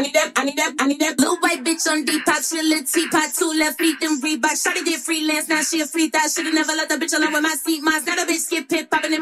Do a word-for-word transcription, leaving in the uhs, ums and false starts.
need that, I need that, I need that. Little white bitch on Depop, she a little teapot, two left feet, them Reebok. Shawty did freelance, now she a free thought. Should've never let the bitch alone with my seat. Mine's not a bitch skip hip, popping in my